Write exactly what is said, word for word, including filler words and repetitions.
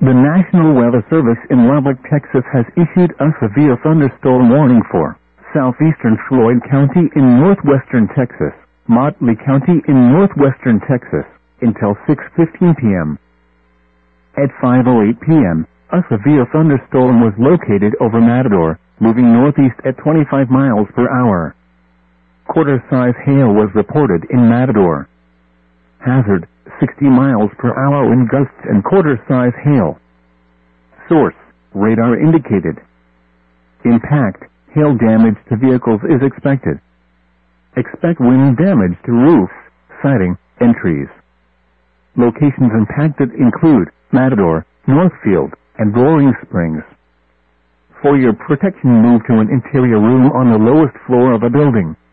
The National Weather Service in Lubbock, Texas has issued a severe thunderstorm warning for southeastern Floyd County in northwestern Texas, Motley County in northwestern Texas, until six fifteen p m At five oh eight p m, a severe thunderstorm was located over Matador, moving northeast at twenty-five miles per hour. Quarter-size hail was reported in Matador. Hazard, sixty miles per hour wind gusts and quarter-size hail. Source, radar indicated. Impact, hail damage to vehicles is expected. Expect wind damage to roofs, siding, and trees. Locations impacted include Matador, Northfield, and Roaring Springs. For your protection, move to an interior room on the lowest floor of a building.